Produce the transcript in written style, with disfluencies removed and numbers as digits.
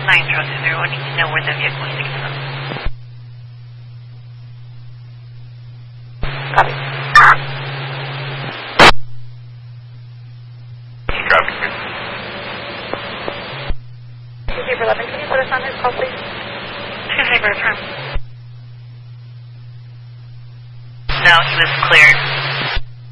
900, we need to know where the vehicle is taken from. Copy. Copy. 2-11, can you put us on his call, please? 2-0, affirm. No, he was cleared.